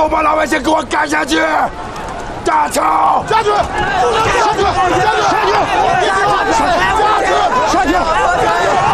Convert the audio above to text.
都把老百姓给我赶下去！大超， 下去！下去！下去！下去！下去！下去！